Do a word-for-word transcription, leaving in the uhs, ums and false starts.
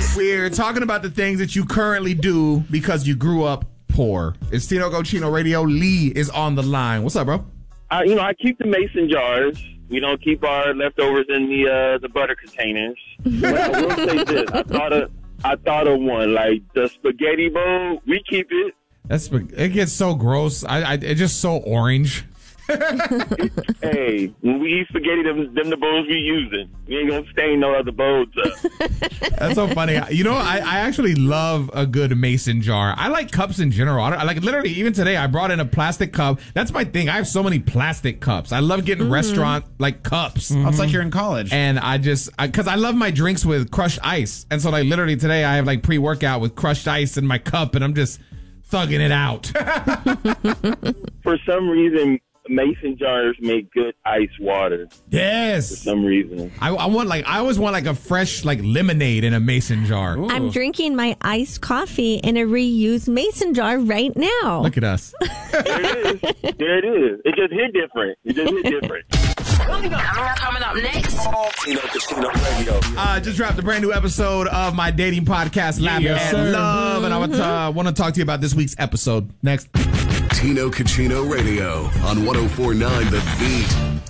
We're talking about the things that you currently do because you grew up poor. It's Tino Cochino Radio. Lee is on the line. What's up, bro? I, you know, I keep the mason jars. We don't keep our leftovers in the uh, the butter containers. But I will say this: I thought of I thought of one like the spaghetti bowl. We keep it. That's it gets so gross. I, I it's just so orange. Hey, when we eat spaghetti, them, them the bowls we using. We ain't gonna stain no other bowls up. That's so funny. You know, I, I actually love a good mason jar. I like cups in general. I, don't, I like literally even today. I brought in a plastic cup. That's my thing. I have so many plastic cups. I love getting mm-hmm. restaurant like cups. Mm-hmm. It's like you're in college. And I just because I, I love my drinks with crushed ice. And so like literally today I have like pre workout with crushed ice in my cup, and I'm just thugging it out. For some reason, mason jars make good ice water. Yes. For some reason. I, I want like I always want like a fresh like lemonade in a mason jar. Ooh. I'm drinking my iced coffee in a reused mason jar right now. Look at us. There it is. There it is. It just hit different. It just hit different. Coming up, coming up next. Tino Cochino Radio. I just dropped a brand new episode of my dating podcast, Laugh Yes, and sir. Love, and I want to, uh, want to talk to you about this week's episode. Next. Tino Cochino Radio on one oh four point nine The Beat.